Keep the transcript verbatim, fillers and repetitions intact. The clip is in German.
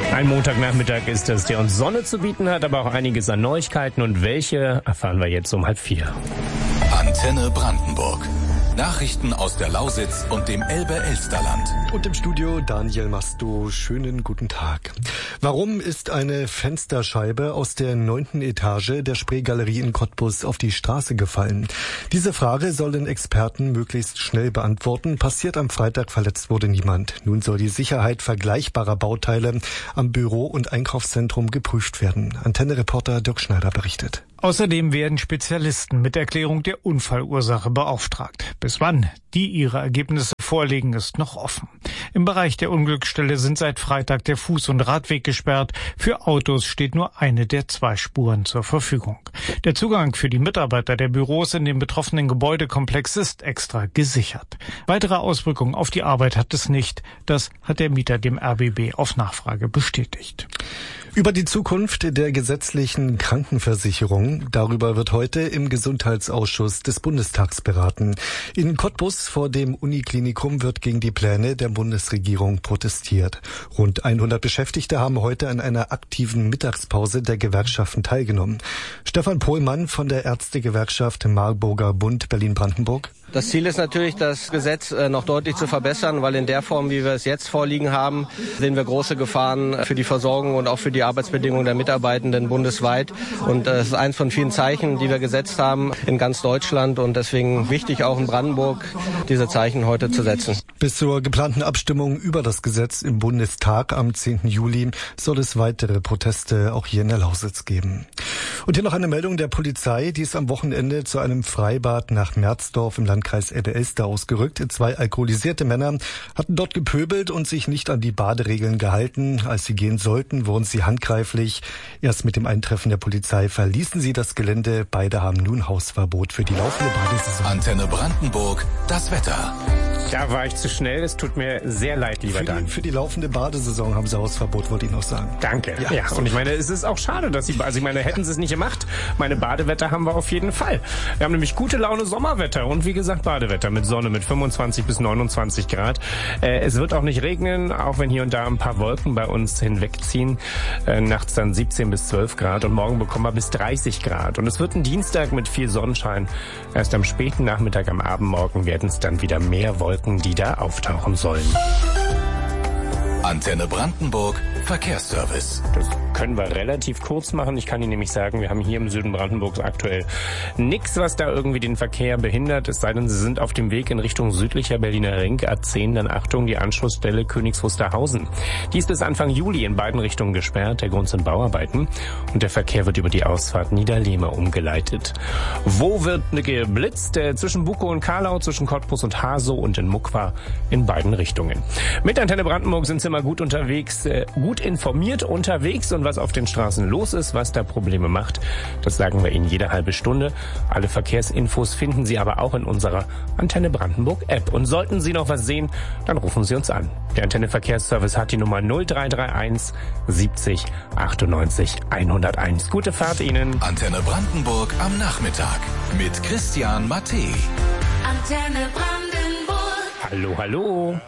Ein Montagnachmittag ist es, der uns Sonne zu bieten hat, aber auch einiges an Neuigkeiten. Und welche erfahren wir jetzt um halb vier. Antenne Brandenburg. Nachrichten aus der Lausitz und dem Elbe-Elsterland. Und im Studio Daniel Masto. Schönen guten Tag. Warum ist eine Fensterscheibe aus der neunten Etage der Spreegalerie in Cottbus auf die Straße gefallen? Diese Frage sollen Experten möglichst schnell beantworten. Passiert am Freitag, verletzt wurde niemand. Nun soll die Sicherheit vergleichbarer Bauteile am Büro- und Einkaufszentrum geprüft werden. Antenne-Reporter Dirk Schneider berichtet. Außerdem werden Spezialisten mit Erklärung der Unfallursache beauftragt. Bis wann die ihre Ergebnisse vorlegen, ist noch offen. Im Bereich der Unglücksstelle sind seit Freitag der Fuß- und Radweg gesperrt. Für Autos steht nur eine der zwei Spuren zur Verfügung. Der Zugang für die Mitarbeiter der Büros in dem betroffenen Gebäudekomplex ist extra gesichert. Weitere Auswirkungen auf die Arbeit hat es nicht. Das hat der Mieter dem R B B auf Nachfrage bestätigt. Über die Zukunft der gesetzlichen Krankenversicherung, darüber wird heute im Gesundheitsausschuss des Bundestags beraten. In Cottbus vor dem Uniklinikum wird gegen die Pläne der Bundesregierung protestiert. Rund hundert Beschäftigte haben heute an einer aktiven Mittagspause der Gewerkschaften teilgenommen. Stefan Pohlmann von der Ärztegewerkschaft Marburger Bund Berlin-Brandenburg. Das Ziel ist natürlich, das Gesetz noch deutlich zu verbessern, weil in der Form, wie wir es jetzt vorliegen haben, sehen wir große Gefahren für die Versorgung und auch für die Arbeitsbedingungen der Mitarbeitenden bundesweit. Und das ist eins von vielen Zeichen, die wir gesetzt haben in ganz Deutschland und deswegen wichtig auch in Brandenburg, diese Zeichen heute zu setzen. Bis zur geplanten Abstimmung über das Gesetz im Bundestag am zehnten Juli soll es weitere Proteste auch hier in der Lausitz geben. Und hier noch eine Meldung der Polizei, die ist am Wochenende zu einem Freibad nach Merzdorf im Landkreis Elbe-Elster ausgerückt. Zwei alkoholisierte Männer hatten dort gepöbelt und sich nicht an die Baderegeln gehalten. Als sie gehen sollten, wurden sie handgreiflich. Erst mit dem Eintreffen der Polizei verließen sie das Gelände. Beide haben nun Hausverbot für die laufende Badesaison. Antenne Brandenburg, das Wetter. Da war ich zu schnell. Es tut mir sehr leid, lieber für Dan. Die, für die laufende Badesaison haben sie Hausverbot, wollte ich noch sagen. Danke. Ja, ja. Und ich meine, es ist auch schade, dass sie, also ich meine, hätten sie es nicht gemacht. Meine Badewetter haben wir auf jeden Fall. Wir haben nämlich gute Laune Sommerwetter und wie gesagt Badewetter mit Sonne mit fünfundzwanzig bis neunundzwanzig Grad. Äh, es wird auch nicht regnen, auch wenn hier und da ein paar Wolken bei uns hinwegziehen. Äh, nachts dann siebzehn bis zwölf Grad und morgen bekommen wir bis dreißig Grad. Und es wird ein Dienstag mit viel Sonnenschein. Erst am späten Nachmittag, am Abendmorgen werden es dann wieder mehr Wolken, die da auftauchen sollen. Antenne Brandenburg, Verkehrsservice. Das können wir relativ kurz machen. Ich kann Ihnen nämlich sagen, wir haben hier im Süden Brandenburgs aktuell nichts, was da irgendwie den Verkehr behindert. Es sei denn, Sie sind auf dem Weg in Richtung südlicher Berliner Ring, A zehn, dann Achtung, die Anschlussstelle Königs Wusterhausen. Die ist bis Anfang Juli in beiden Richtungen gesperrt. Der Grund sind Bauarbeiten und der Verkehr wird über die Ausfahrt Niederlehme umgeleitet. Wo wird geblitzt? Zwischen Bukow und Karlau, zwischen Cottbus und Hasow und in Muckwa in beiden Richtungen. Mit Antenne Brandenburg sind Sie immer gut unterwegs, äh, gut informiert unterwegs und was auf den Straßen los ist, was da Probleme macht, das sagen wir Ihnen jede halbe Stunde. Alle Verkehrsinfos finden Sie aber auch in unserer Antenne Brandenburg App. Und sollten Sie noch was sehen, dann rufen Sie uns an. Der Antenne Verkehrsservice hat die Nummer null drei drei eins siebzig achtundneunzig hunderteins. Gute Fahrt Ihnen. Antenne Brandenburg am Nachmittag mit Christian Matte. Antenne Brandenburg. Hallo, hallo.